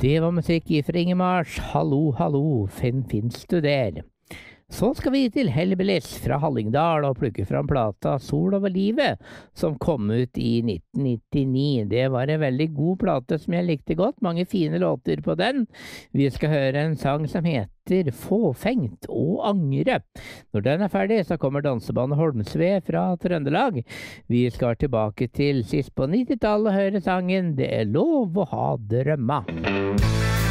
Det var musikk ifra Ingemars Hallo, hallo, finnes du der? Så skal vi til Hellbillies fra Hallingdal og plukke fram plata Sol over livet, som kom ut i 1999. Det var en veldig god plate som jeg likte godt, mange fine låter på den. Vi skal høre en sang som heter Fåfengt og angre. Når den er ferdig, så kommer dansebandet Holmsve fra Trøndelag. Vi skal tilbake til sist på 90-tallet og høre sangen Det er lov å ha drømma.